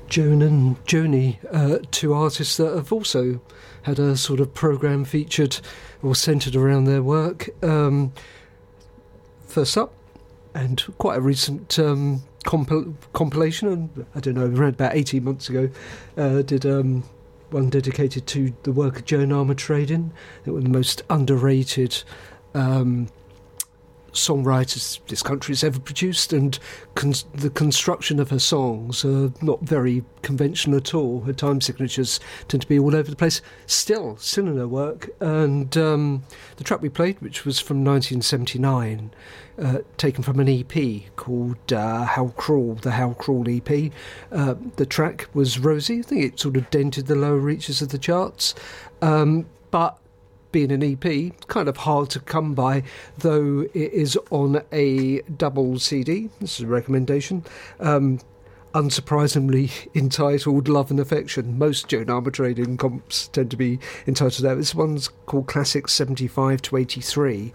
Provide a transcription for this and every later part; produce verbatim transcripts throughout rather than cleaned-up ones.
Joan and Joni, uh, two artists that have also had a sort of programme featured or centred around their work. Um, first up, and quite a recent um, compil- compilation, and I don't know, around about eighteen months ago, uh, did um, one dedicated to the work of Joan Armatrading. It was the most underrated um songwriters this country has ever produced, and cons- the construction of her songs are not very conventional at all. Her time signatures tend to be all over the place, still still in her work. And um, the track we played, which was from nineteen seventy-nine, uh, taken from an E P called uh, How Cruel, the How Cruel E P. Uh, the track was Rosie. I think it sort of dented the lower reaches of the charts, um, but being an E P, kind of hard to come by, though it is on a double C D. This is a recommendation. Um, unsurprisingly entitled Love and Affection. Most Joan Armatrading comps tend to be entitled that. This one's called Classics seventy-five to eighty-three.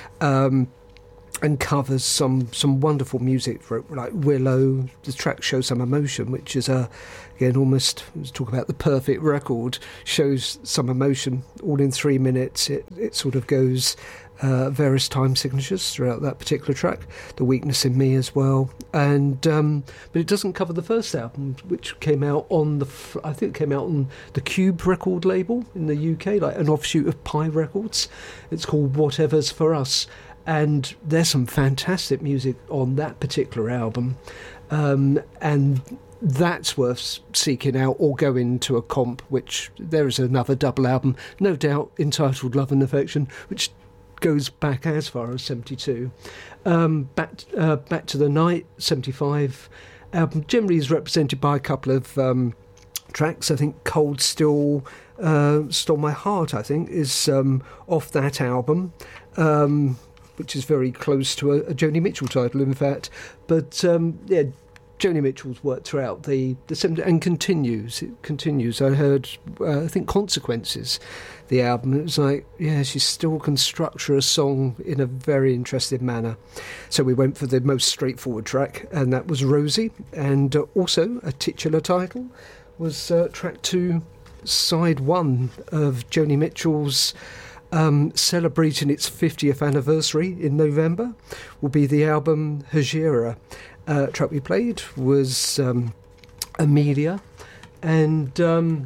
Um, and covers some, some wonderful music for it, like Willow. The track Show Some Emotion, which is a, again, almost, let's talk about the perfect record, shows some emotion all in three minutes. It, it sort of goes uh, various time signatures throughout that particular track. The Weakness in Me as well. And um, but it doesn't cover the first album, which came out on the, I think it came out on the Cube record label in the U K, like an offshoot of Pi Records. It's called Whatever's For Us. And there's some fantastic music on that particular album, um, and that's worth seeking out or going to a comp, which there is another double album, no doubt, entitled Love and Affection, which goes back as far as seventy-two. Um, back, uh, back to the Night, seventy-five album, generally is represented by a couple of um, tracks. I think Cold Still, uh, Stole My Heart, I think, is um, off that album. Um, which is very close to a, a Joni Mitchell title, in fact. But, um, yeah, Joni Mitchell's worked throughout the, the seventies and continues. It continues. I heard, uh, I think, Consequences, the album. It was like, yeah, she still can structure a song in a very interesting manner. So we went for the most straightforward track, and that was Rosie. And uh, also, a titular title was uh, track two, side one of Joni Mitchell's Um, celebrating its fiftieth anniversary in November, will be the album Hejira. Uh, track we played was um, Amelia, and um,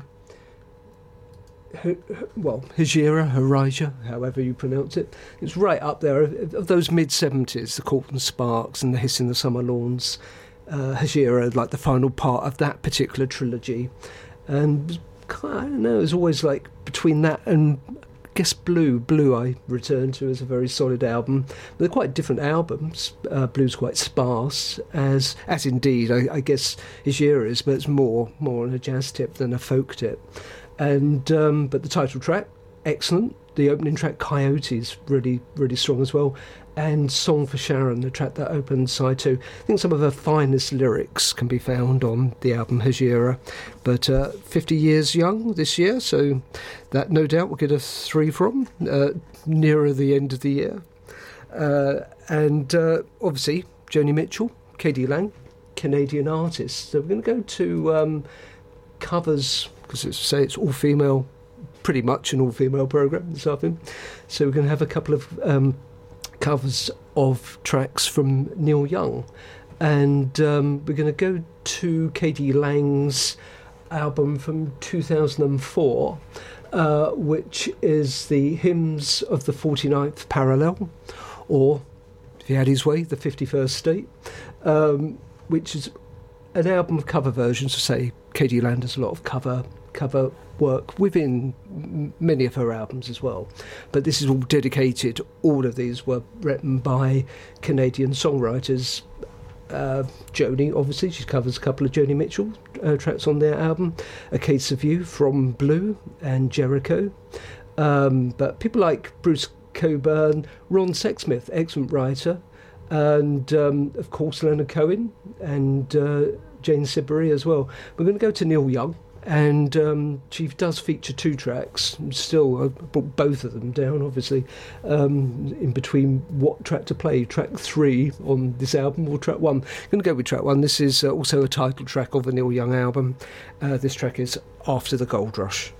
H- well, Hejira, Hejira, however you pronounce it. It's right up there of those mid-seventies, the Courtney Sparks and the Hiss in the Summer Lawns. Uh, Hejira, like the final part of that particular trilogy, and I don't know, it was always like between that and I guess Blue. Blue I return to as a very solid album. They're quite different albums. Uh, Blue's quite sparse, as as indeed I, I guess Hejira is, but it's more more on a jazz tip than a folk tip. And um, but the title track, excellent. The opening track, Coyote, is really really strong as well. And Song for Sharon, the track that opens side two. I think some of her finest lyrics can be found on the album Hejira. But uh, fifty years young this year, so that no doubt we'll get a three from, uh, nearer the end of the year. Uh, and uh, obviously, Joni Mitchell, K D Lang, Canadian artist. So we're going to go to um, covers, because it's say it's all female, pretty much an all female programme this afternoon. So we're going to have a couple of um, covers of tracks from Neil Young, and um, we're going to go to K D Lang's album from two thousand four, uh, which is the Hymns of the forty-ninth Parallel, or, if he had his way, the fifty-first State, um, which is an album of cover versions. To say, K D Lang does a lot of cover cover work within many of her albums as well, but this is all dedicated, all of these were written by Canadian songwriters. uh, Joni, obviously she covers a couple of Joni Mitchell uh, tracks on their album, A Case of You from Blue and Jericho, um, but people like Bruce Cockburn, Ron Sexsmith, excellent writer, and um, of course Leonard Cohen and uh, Jane Siberry as well. We're going to go to Neil Young, And um, she does feature two tracks. Still, I brought both of them down, obviously, um, in between what track to play. Track three on this album or track one. I'm going to go with track one. This is uh, also a title track of the Neil Young album. Uh, this track is After the Gold Rush.